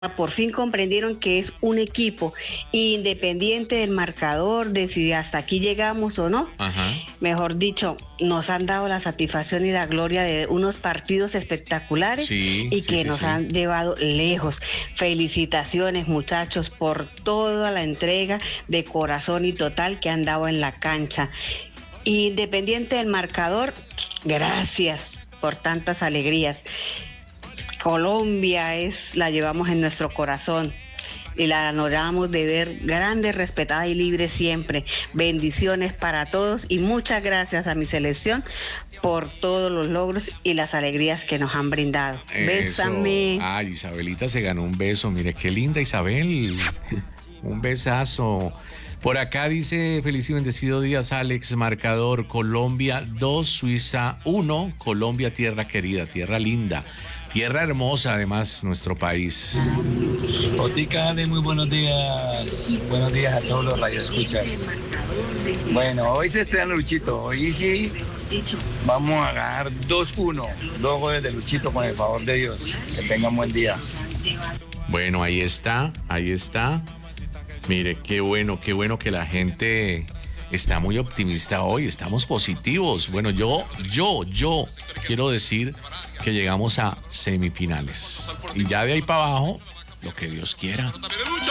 por fin comprendieron que es un equipo independiente del marcador, de si hasta aquí llegamos o no. Ajá. Mejor dicho, nos han dado la satisfacción y la gloria de unos partidos espectaculares que nos han llevado lejos. Felicitaciones, muchachos, por toda la entrega de corazón y total que han dado en la cancha. Independiente del marcador, gracias por tantas alegrías. Colombia la llevamos en nuestro corazón y la añoramos de ver grande, respetada y libre siempre. Bendiciones para todos y muchas gracias a mi selección por todos los logros y las alegrías que nos han brindado. Bésame. Ay, Isabelita se ganó un beso. Mire, qué linda Isabel. Un besazo. Por acá dice: feliz y bendecido días, Alex. Marcador: Colombia 2, Suiza 1. Colombia, tierra querida, tierra linda, tierra hermosa, además, nuestro país. Otica, Ale, muy buenos días. Buenos días a todos los radioescuchas. Bueno, hoy se estrena Luchito. Hoy sí vamos a ganar 2-1. Luego desde Luchito, con el favor de Dios. Que tengan buen día. Bueno, ahí está, ahí está. Mire, qué bueno que la gente está muy optimista hoy, estamos positivos. Bueno, yo quiero decir que llegamos a semifinales. Y ya de ahí para abajo, lo que Dios quiera.